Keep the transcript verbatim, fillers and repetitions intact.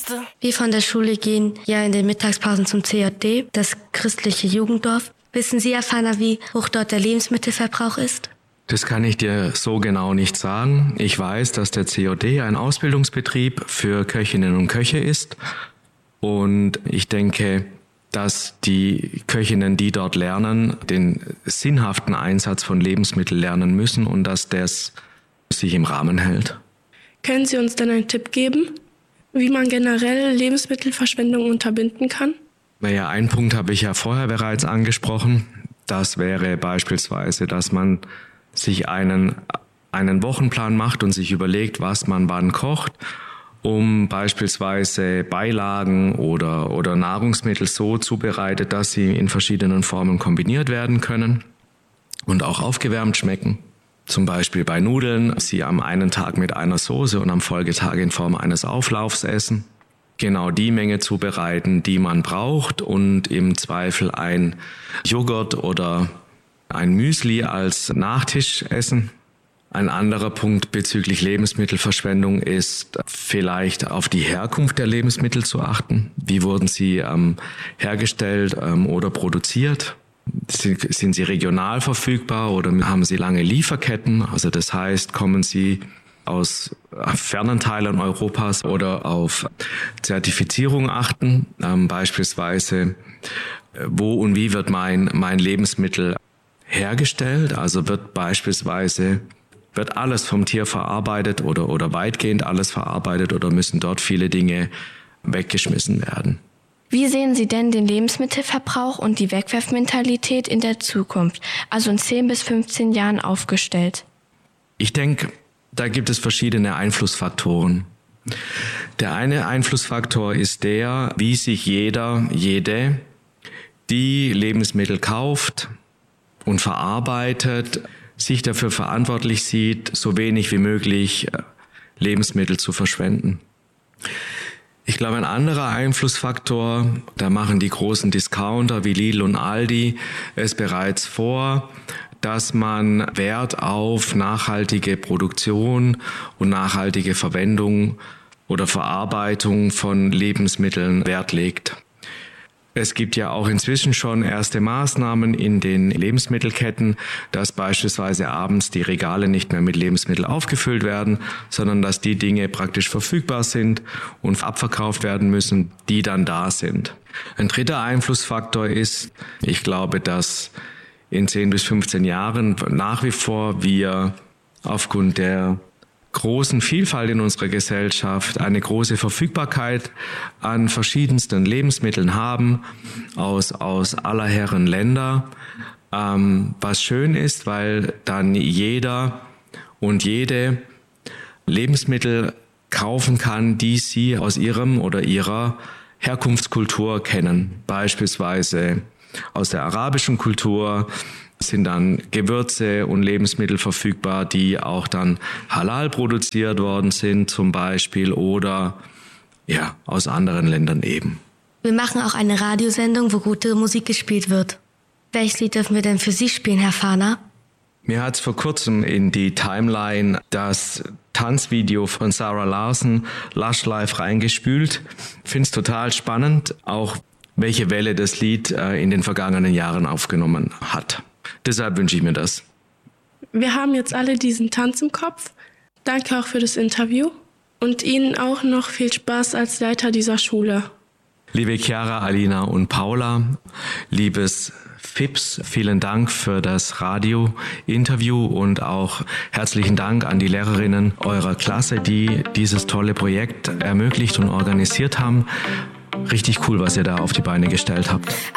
Beste. Wir von der Schule gehen ja in den Mittagspausen zum C J D, das christliche Jugenddorf. Wissen Sie, Afana, wie hoch dort der Lebensmittelverbrauch ist? Das kann ich dir so genau nicht sagen. Ich weiß, dass der C J D ein Ausbildungsbetrieb für Köchinnen und Köche ist. Und ich denke, dass die Köchinnen, die dort lernen, den sinnhaften Einsatz von Lebensmitteln lernen müssen und dass das sich im Rahmen hält. Können Sie uns denn einen Tipp geben, wie man generell Lebensmittelverschwendung unterbinden kann? Naja, einen Punkt habe ich ja vorher bereits angesprochen. Das wäre beispielsweise, dass man sich einen, einen Wochenplan macht und sich überlegt, was man wann kocht, um beispielsweise Beilagen oder, oder Nahrungsmittel so zubereitet, dass sie in verschiedenen Formen kombiniert werden können und auch aufgewärmt schmecken. Zum Beispiel bei Nudeln, sie am einen Tag mit einer Soße und am Folgetag in Form eines Auflaufs essen. Genau die Menge zubereiten, die man braucht und im Zweifel ein Joghurt oder ein Müsli als Nachtisch essen. Ein anderer Punkt bezüglich Lebensmittelverschwendung ist vielleicht auf die Herkunft der Lebensmittel zu achten. Wie wurden sie ähm, hergestellt ähm, oder produziert? Sind, sind sie regional verfügbar oder haben sie lange Lieferketten? Also das heißt, kommen sie aus fernen Teilen Europas oder auf Zertifizierung achten? Ähm, beispielsweise, wo und wie wird mein, mein Lebensmittel hergestellt? Also wird beispielsweise Wird alles vom Tier verarbeitet oder, oder weitgehend alles verarbeitet oder müssen dort viele Dinge weggeschmissen werden? Wie sehen Sie denn den Lebensmittelverbrauch und die Wegwerfmentalität in der Zukunft, also in zehn bis fünfzehn Jahren aufgestellt? Ich denke, da gibt es verschiedene Einflussfaktoren. Der eine Einflussfaktor ist der, wie sich jeder, jede, die Lebensmittel kauft und verarbeitet, sich dafür verantwortlich sieht, so wenig wie möglich Lebensmittel zu verschwenden. Ich glaube, ein anderer Einflussfaktor, da machen die großen Discounter wie Lidl und Aldi es bereits vor, dass man Wert auf nachhaltige Produktion und nachhaltige Verwendung oder Verarbeitung von Lebensmitteln Wert legt. Es gibt ja auch inzwischen schon erste Maßnahmen in den Lebensmittelketten, dass beispielsweise abends die Regale nicht mehr mit Lebensmitteln aufgefüllt werden, sondern dass die Dinge praktisch verfügbar sind und abverkauft werden müssen, die dann da sind. Ein dritter Einflussfaktor ist, ich glaube, dass in zehn bis fünfzehn Jahren nach wie vor wir aufgrund der großen Vielfalt in unserer Gesellschaft eine große Verfügbarkeit an verschiedensten Lebensmitteln haben aus, aus aller Herren Länder, ähm, was schön ist, weil dann jeder und jede Lebensmittel kaufen kann, die sie aus ihrem oder ihrer Herkunftskultur kennen. Beispielsweise aus der arabischen Kultur sind dann Gewürze und Lebensmittel verfügbar, die auch dann halal produziert worden sind zum Beispiel oder ja aus anderen Ländern eben. Wir machen auch eine Radiosendung, wo gute Musik gespielt wird. Welches Lied dürfen wir denn für Sie spielen, Herr Fahner? Mir hat es vor kurzem in die Timeline das Tanzvideo von Sarah Larson, Lush Life, reingespült. Ich finde es total spannend, auch welche Welle das Lied äh, in den vergangenen Jahren aufgenommen hat. Deshalb wünsche ich mir das. Wir haben jetzt alle diesen Tanz im Kopf. Danke auch für das Interview und Ihnen auch noch viel Spaß als Leiter dieser Schule. Liebe Chiara, Alina und Paula, liebes Fips, vielen Dank für das Radio-Interview und auch herzlichen Dank an die Lehrerinnen eurer Klasse, die dieses tolle Projekt ermöglicht und organisiert haben. Richtig cool, was ihr da auf die Beine gestellt habt.